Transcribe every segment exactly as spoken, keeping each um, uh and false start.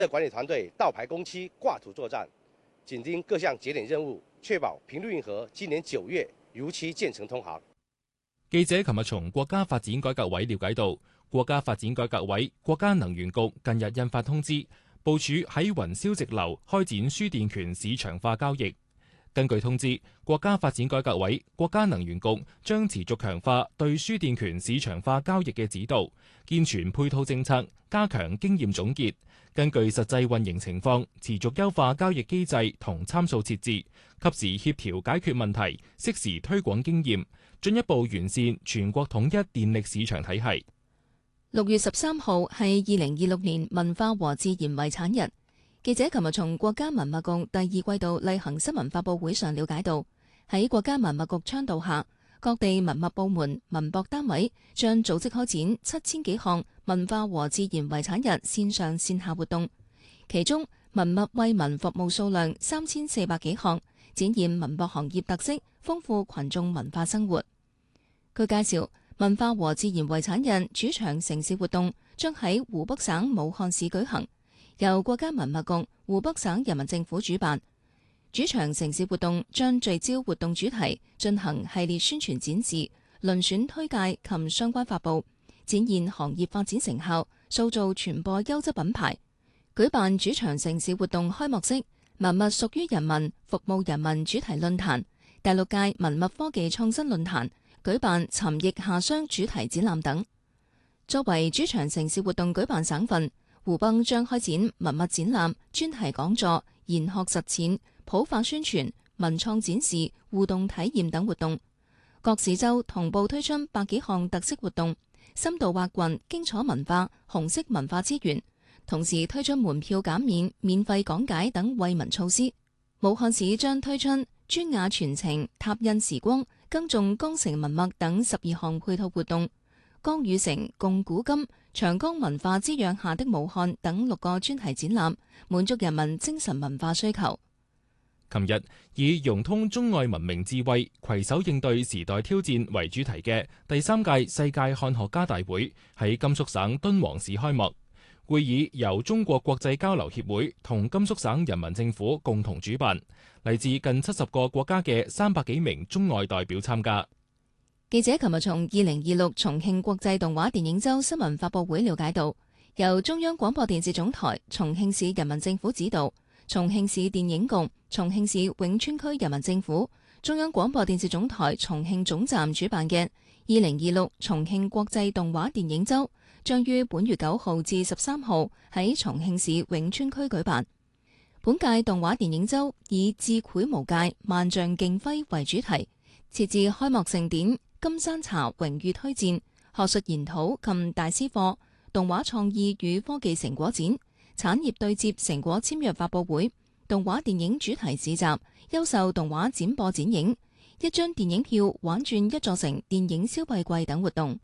管理團隊到牌工期掛圖作戰，緊盯各項節點任務，確保平陸運河今年九月如期建成通航。 記者琴日從國家發展改革委了解到，國家發展改革委、國家能源局近日印發通知，部署喺雲霄直流開展輸電權市場化交易。根據通知，國家發展改革委、國家能源局將持續強化對輸電權市場化交易嘅指導，健全配套政策，加強經驗總結，根據實際運營情況，持續優化交易機制同參數設置，及時協調解決問題，適時推廣經驗，進一步完善全國統一電力市場體系。 六月十三號係二零二六年文化和自然遺產日。記者琴日從國家文物局第二季度例行新聞發佈會上了解到，喺國家文物局倡導下，各地文物部門、文博單位將組織開展七千幾項文化和自然遺產日線上線下活動，其中文物為民服務數量三千四百幾項，展現文博行業特色，豐富群眾文化生活。據介紹，文化和自然遺產日主場城市活動將喺湖北省武漢市舉行，由國家文物局、湖北省人民政府主辦。主場城市活動將聚焦活動主題，進行系列宣傳展示、遴選推介及相關發佈，展現行業發展成效，塑造傳播優質品牌。舉辦主場城市活動開幕式、文物屬於人民、服務人民主題論壇、第六屆文物科技創新論壇，舉辦尋譯下鄉主題展覽等。作為主場城市活動舉辦省份，湖北將開展文物展覽、專題講座、研學實踐、普法宣傳、文創展示、互動體驗等活動。各市州同步推出百幾項特色活動，深度挖掘荊楚文化、紅色文化資源，同時推出門票減免、免費講解等惠民措施。武漢市將推出磚瓦傳情、拓印時光、耕種江城文物等十二項配套活動。江禹城、共古今、長江文化滋養下的武漢等六個專題展覽，滿足人民精神文化需求。 琴日以融通中外文明智慧，攜手應對時代挑戰為主題嘅第三屆世界漢學家大會喺甘肅省敦煌市開幕。會議由中國國際交流協會同甘肅省人民政府共同主辦，嚟自近七十個國家嘅三百幾名中外代表參加。 記者琴日從二零二六重慶國際動畫電影周新聞發佈會了解到，由中央廣播電視總台、重慶市人民政府指導，重慶市電影局、重慶市永川區人民政府、中央廣播電視總台重慶總站主辦嘅二零二六重慶國際動畫電影周，將於本月九號至十三號喺重慶市永川區舉辦。本屆動畫電影周以智慧無界、萬象競輝為主題，設置開幕盛典、金山茶榮譽推薦、學術研討及大師課、動畫創意與科技成果展、產業對接成果簽約發佈會、動畫電影主題市集、優秀動畫展播展映、一張電影票玩轉一座城電影消費季等活動。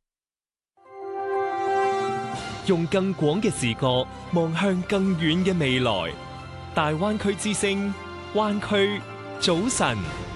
用更廣嘅視角望向更遠嘅未來，大灣區之聲，灣區早晨。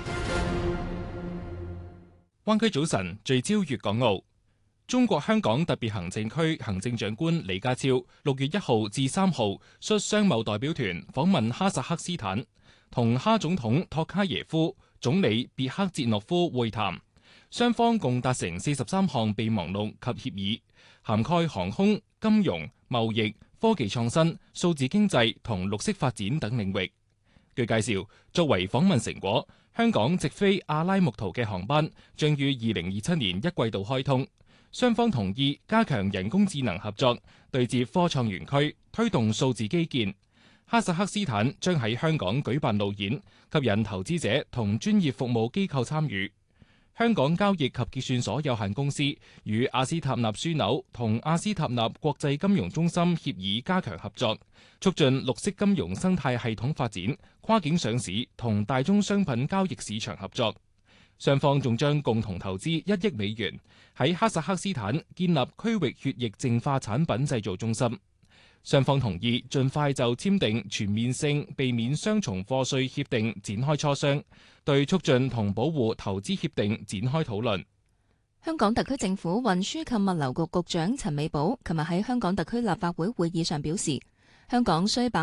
灣區早晨聚焦粵港澳。中國香港特別行政區行政長官李家超六月一號至三號率商務代表團訪問哈薩克斯坦，同哈總統托卡耶夫、總理別克捷諾夫會談，雙方共達成四十三項備忘錄及協議，涵蓋航空、金融、貿易、科技創新、數字經濟同綠色發展等領域。據介紹，作為訪問成果，香港直飛阿拉木圖嘅航班將於二零二七年一季度開通。雙方同意加強人工智能合作，對接科創園區，推動數字基建。哈薩克斯坦將喺香港舉辦路演，吸引投資者同專業服務機構參與。香港交易及結算所有限公司與阿斯塔納樞紐同阿斯塔納國際金融中心協議加強合作，促進綠色金融生態系統發展、跨境上市同大宗商品交易市場合作。雙方仲將共同投資一億美元喺哈薩克斯坦建立區域血液淨化產品製造中心。雙方同意盡快就簽訂全面性避免雙重課稅協定展開磋商，對促進同保護投資協定展開討論。 香港特區政府運輸及物流局局長陳美寶琴日喺香港特區立法會會議上表示， 香港需把